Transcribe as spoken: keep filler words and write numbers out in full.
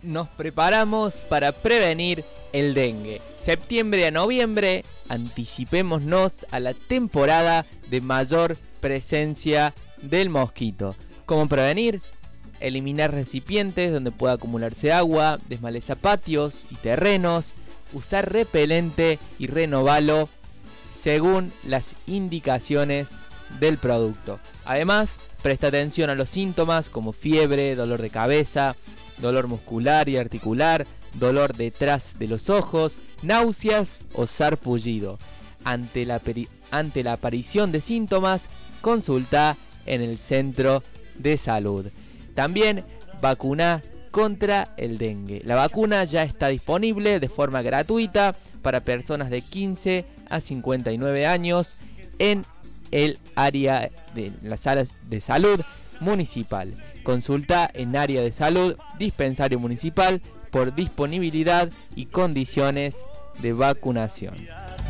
nos preparamos para prevenir el dengue. Septiembre a noviembre, anticipémonos a la temporada de mayor presencia del mosquito. ¿Cómo prevenir? Eliminar recipientes donde pueda acumularse agua, desmaleza patios y terrenos, usar repelente y renovalo según las indicaciones del producto. Además, presta atención a los síntomas como fiebre, dolor de cabeza, dolor muscular y articular, dolor detrás de los ojos, náuseas o sarpullido. Ante la, peri- ante la aparición de síntomas, consulta en el centro de salud. También vacuna contra el dengue. La vacuna ya está disponible de forma gratuita para personas de quince a cincuenta y nueve años en el área de las salas de salud municipal. Consulta en área de salud, dispensario municipal por disponibilidad y condiciones de vacunación.